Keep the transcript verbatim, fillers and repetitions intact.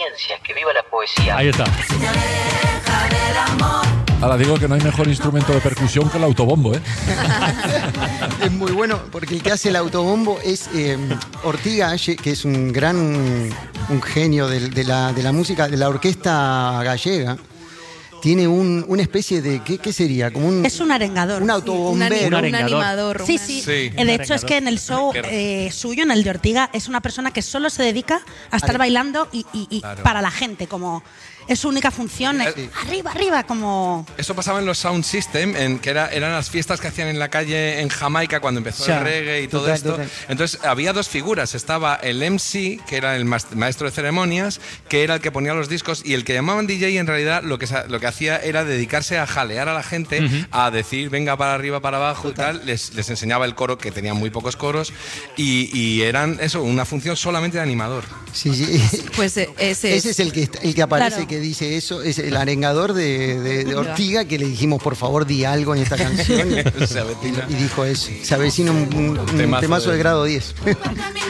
experiencia, que viva la poesía. Ahí está. Ahora digo que no hay mejor instrumento de percusión que el autobombo, ¿eh? Es muy bueno, porque el que hace el autobombo es eh, Ortiga, que es un gran un genio de, de, la, de la música, de la orquesta gallega. Tiene un, una especie de, ¿qué, qué sería? Como un, es un arengador. Un autobombero. Sí, un, un animador. Sí, sí. sí. De hecho, es que en el show eh, suyo, en el de Ortiga, es una persona que solo se dedica a estar bailando y, y, y claro. para la gente, como... Es su única función, es sí. arriba, arriba, como... Eso pasaba en los Sound System, en, que era, eran las fiestas que hacían en la calle en Jamaica cuando empezó o sea, el reggae y todo total, esto. Total. Entonces había dos figuras, estaba el M C, que era el maestro de ceremonias, que era el que ponía los discos, y el que llamaban D J en realidad lo que, lo que hacía era dedicarse a jalear a la gente, uh-huh. a decir venga para arriba, para abajo total. y tal, les, les enseñaba el coro, que tenía muy pocos coros, y, y eran eso, una función solamente de animador. Sí, sí. Pues ese, ese es el que, el que aparece, claro. que dice eso, es el arengador de, de, de Ortiga, que le dijimos, por favor, di algo en esta canción. y, y dijo eso. Se avecina un, un, un temazo de grado diez.